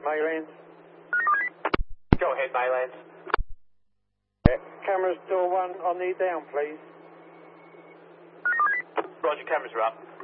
Maylands. Go ahead, Maylands. Cameras door 1 on the down, please. Roger, cameras are up.